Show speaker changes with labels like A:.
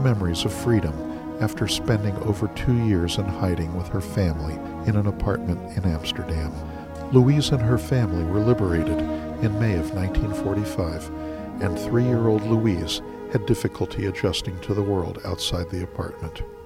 A: memories of freedom after spending over 2 years in hiding with her family in an apartment in Amsterdam. Louise and her family were liberated in May of 1945, and 3-year-old Louise had difficulty adjusting to the world outside the apartment.